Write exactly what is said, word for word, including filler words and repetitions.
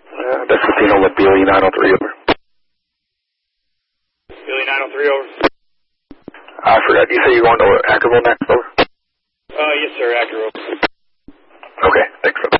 Uh, that's Casino with B L E nine oh three, over. B L E nine oh three, over. I forgot. You say you're going to Ackerville next, over? Uh, yes, sir, Ackerville. Okay, thanks, over.